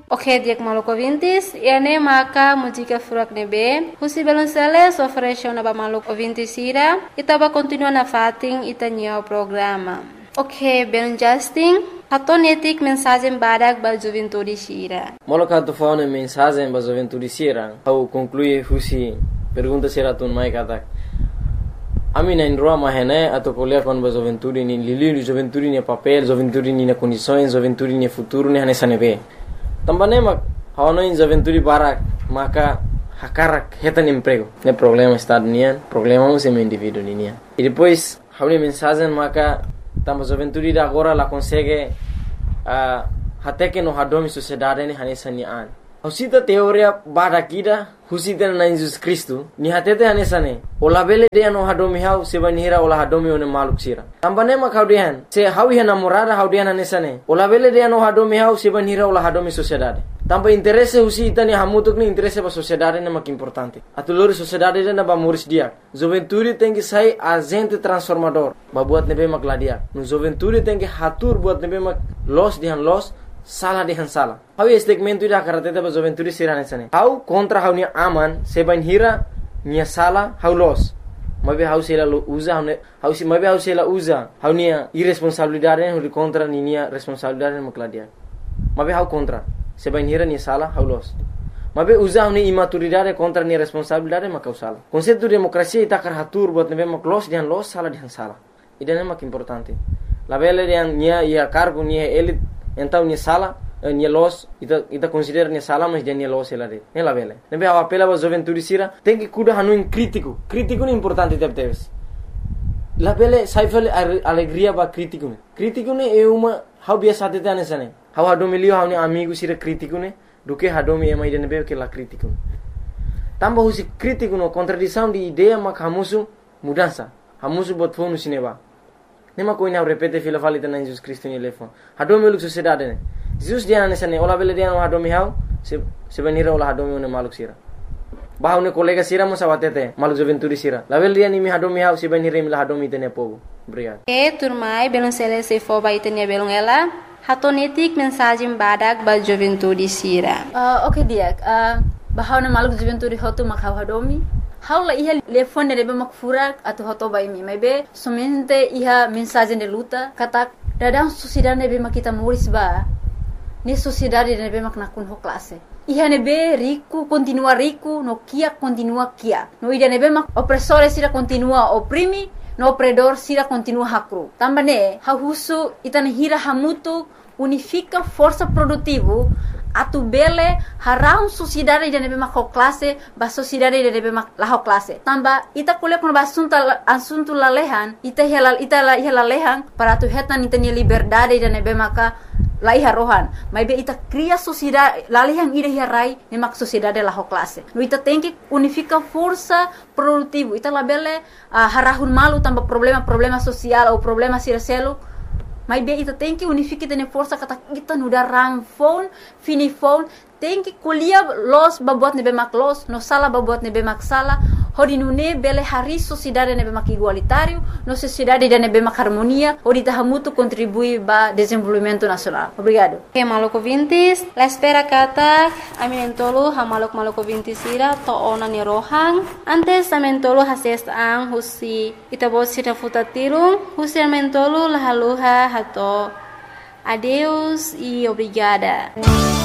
Ok, diak maluco vintis, ene maka música furak nebe, husi belonceles oferece na ba maluco vintis ira, itaba continua na fating itanyo programa. Ok, belon Justin, hatonetik mensagem badak ba juventude sira. Moloka tu faune mensagem ba juventude sira, au conclui husi pergunta sira tun mai katak. Ami na indroa mahene atau kuliah kon ba juventude ni lili juventude ni papel, juventude ni na condições, juventude ni futuro ni hanesa nebe. Tambane mak hawano in juventude barak maka hakarak hetan emprego. Ne problema estado nian, problema um sem indivíduo nian. E depois hawni mensagem maka tamba juventude da agora la consegue até que no hadomi sociedade ni hanesa ni an. Husita teoria bada kida husita na Jesus Cristo ni hatete hanesa ne. Ola bele dia no hadomi hau seba nihira ola hadomi one maluk sira. Tambane mak haudian se hawi namorada haudian hanesa ne. Ola bele dia no hadomi hau seba nihira ola hadomi sociedade. Tamba interesse husita ni hamutuk ni interesse ba sociedade na mak importante. Atulur sociedade na ba muris dia. Juventude tem que sai agente transformador. Ba buat nebe mak ladia. No juventude tem que hatur buat nebe mak los dihan los salah dihan salah. Hau segmento ida karateta ba juventude sirane sane. Hau kontra hau ni aman seban hira nia salah hau los. Mabe hau sela usa hau si mabe hau sela usa hau nia irresponsabilidade hau kontra ni nia responsabilidade makladia. Mabe hau kontra seban hira nia salah hau los. Mabe usa hau ni imaturidade kontra nia responsabilidade makau salah. Konsepto demokrasia ita karatur buat nebe mak los dihan los salah dihan salah. Idane mak importante. La bele dihan nia ia cargo nia elit então ni sala ni los ita considera ni sala mas dia ni los ela de ela vele nebe a apela ba juventude sira tem que cuidar hanu crítico ni importante teves la vele saifel alegria ba crítico ne é uma how biasa tete anesane how hadomilio how ni amigo sira crítico ne do que hadomi é mais de nebe que la crítico tamba husi crítico no contradição de ideia mak hamusu mudança hamusu bot fonu sineba nema koina repete fila falita na Jesus Cristo ni lefon hadomi luk sociedade ne Jesus dia anesane ola bele dia no hadomi hau se benira ola hadomi ne maluk sira bahau ne kolega sira mo sawatete maluk juventude sira la bele dia ni mi hadomi hau se benira mi la hadomi tene pogo obrigado turmai belon sele se fo ba itenia belon ela hatonetik mensagem badak ba juventude sira. Ok dia bahau ne maluk juventude hotu makau hadomi haula iha telefone nebe mak furak atau hoto bai mi maybe somente iha mensagem de luta katak dadang sociedade nebe mak kita muris ba ni sociedade nebe mak nakun ho classe iha nebe rico continua rico no kia continua kia no ida nebe mak opressore sira continua oprimi no opredor sira continua hakru tambane hahusu itane hira hamutu unifica força produtivo atu bele harau sociedade de nebe mak classe ba sociedade de nebe mak la classe tamba ita kule kun asunto la lehan ita la lehan para tu hetan ita ni liberdade de nebe maka la iha rohan mai be ita cria sociedade la lehan ida rai ne mak sociedade la classe no ita tem que unifica força produtivo ita la bele harahun malu tamba problema social ou problema siraselo mas bem, ita tem que unificar tene força kata kita nuda rang phone, fini phone, tem que colher los babuat nebe mak los, no sala babuat nebe mak sala, hodi nune bele hari sociedade nebe mak igualitário, no sociedade de nebe mak harmonia, hodi tahamutu contribui ba desenvolvimento nacional. Obrigado. Ok, maluco vintis, la espera kata, aminentolo ha maluco vintis ira to ona ni rohang, antes amentolo hases ang husi itabo sira futatirung, husi amentolo la haluha hato. Adeus e obrigada.